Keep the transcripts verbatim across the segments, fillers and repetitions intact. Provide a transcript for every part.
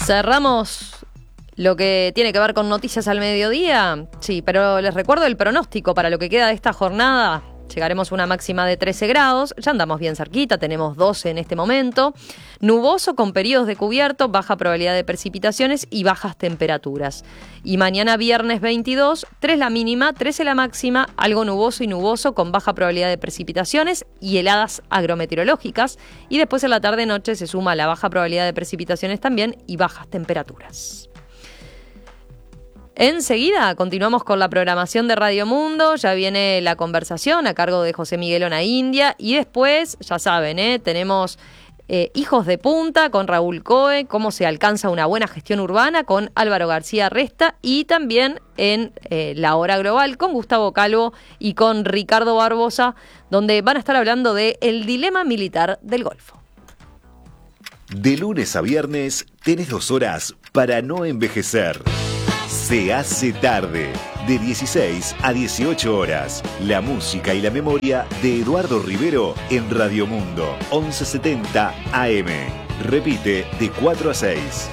Cerramos lo que tiene que ver con noticias al mediodía. Sí, pero les recuerdo el pronóstico para lo que queda de esta jornada. Llegaremos a una máxima de trece grados, ya andamos bien cerquita, tenemos doce en este momento. Nuboso con periodos de cubierto, baja probabilidad de precipitaciones y bajas temperaturas. Y mañana viernes veintidós, tres la mínima, trece la máxima, algo nuboso y nuboso con baja probabilidad de precipitaciones y heladas agrometeorológicas. Y después en la tarde-noche se suma la baja probabilidad de precipitaciones también y bajas temperaturas. Enseguida continuamos con la programación de Radio Mundo, ya viene la conversación a cargo de José Miguel Onaindia y después, ya saben, ¿eh? tenemos eh, Hijos de Punta con Raúl Coe, cómo se alcanza una buena gestión urbana con Álvaro García Resta y también en eh, La Hora Global con Gustavo Calvo y con Ricardo Barbosa, donde van a estar hablando de el dilema militar del Golfo. De lunes a viernes tenés dos horas para no envejecer. Se hace tarde, de dieciséis a dieciocho horas. La música y la memoria de Eduardo Rivero en Radio Mundo, once setenta A M. Repite de cuatro a seis.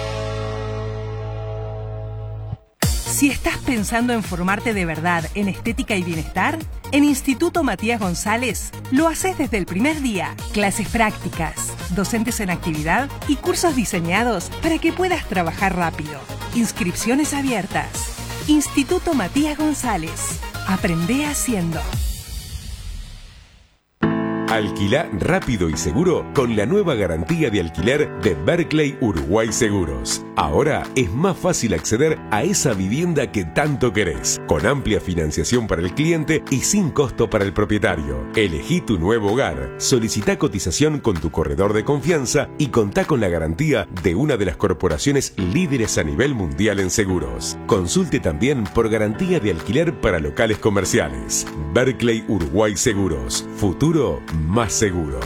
Si estás pensando en formarte de verdad en estética y bienestar, en Instituto Matías González lo haces desde el primer día. Clases prácticas, docentes en actividad y cursos diseñados para que puedas trabajar rápido. Inscripciones abiertas. Instituto Matías González. Aprende haciendo. Alquilá rápido y seguro con la nueva garantía de alquiler de Berkeley Uruguay Seguros. Ahora es más fácil acceder a esa vivienda que tanto querés, con amplia financiación para el cliente y sin costo para el propietario. Elegí tu nuevo hogar, solicitá cotización con tu corredor de confianza y contá con la garantía de una de las corporaciones líderes a nivel mundial en seguros. Consulte también por garantía de alquiler para locales comerciales. Berkeley Uruguay Seguros. Futuro más seguro.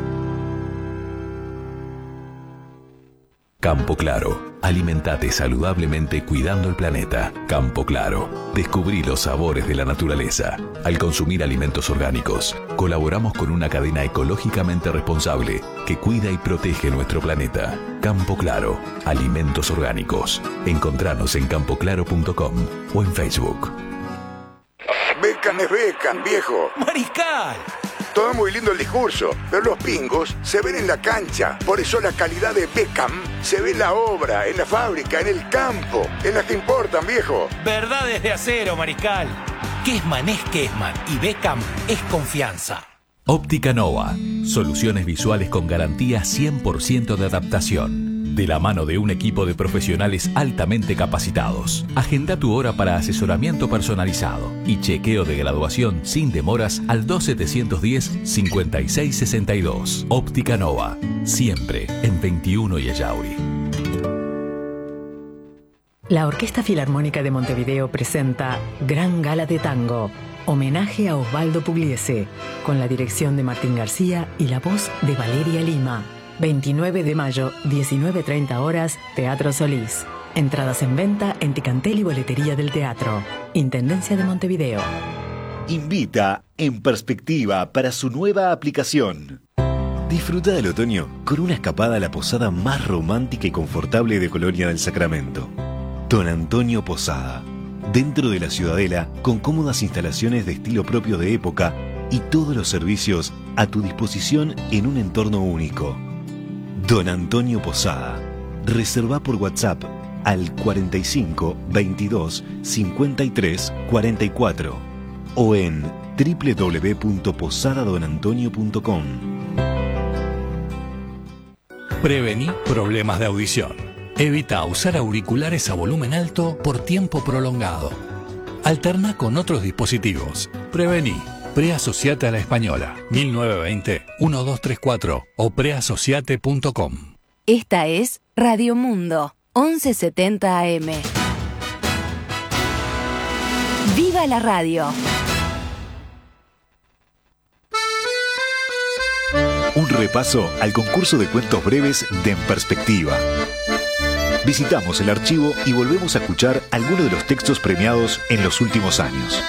Campo Claro. Alimentate saludablemente cuidando el planeta. Campo Claro. Descubrí los sabores de la naturaleza. Al consumir alimentos orgánicos, colaboramos con una cadena ecológicamente responsable que cuida y protege nuestro planeta. Campo Claro. Alimentos orgánicos. Encontranos en campo claro punto com o en Facebook. Beckham es Beckham, viejo. ¡Mariscal! Todo muy lindo el discurso, pero los pingos se ven en la cancha. Por eso la calidad de Beckham se ve en la obra, en la fábrica, en el campo, en las que importan, viejo. Verdades de acero, Mariscal. Kessman es Kessman y Beckham es confianza. Óptica Nova. Soluciones visuales con garantía cien por ciento de adaptación. De la mano de un equipo de profesionales altamente capacitados. Agenda tu hora para asesoramiento personalizado y chequeo de graduación sin demoras al dos setecientos diez, cincuenta y seis sesenta y dos. Óptica Nova. Siempre en veintiuno y Ayauri. La Orquesta Filarmónica de Montevideo presenta Gran Gala de Tango. Homenaje a Osvaldo Pugliese, con la dirección de Martín García y la voz de Valeria Lima. veintinueve de mayo, diecinueve treinta horas, Teatro Solís. Entradas en venta en Ticantel y Boletería del Teatro. Intendencia de Montevideo. Invita En Perspectiva para su nueva aplicación. Disfruta del otoño con una escapada a la posada más romántica y confortable de Colonia del Sacramento. Don Antonio Posada. Dentro de la Ciudadela, con cómodas instalaciones de estilo propio de época y todos los servicios a tu disposición en un entorno único. Don Antonio Posada. Reserva por WhatsApp al cuarenta y cinco, veintidós, cincuenta y tres, cuarenta y cuatro o en doble u doble u doble u punto posada don antonio punto com. Prevení problemas de audición. Evita usar auriculares a volumen alto por tiempo prolongado. Alterna con otros dispositivos. Prevení. Preasociate a la Española, mil novecientos veinte, doce treinta y cuatro o preasociate punto com. Esta es Radio Mundo, once setenta A M. ¡Viva la radio! Un repaso al concurso de cuentos breves de En Perspectiva. Visitamos el archivo y volvemos a escuchar algunos de los textos premiados en los últimos años.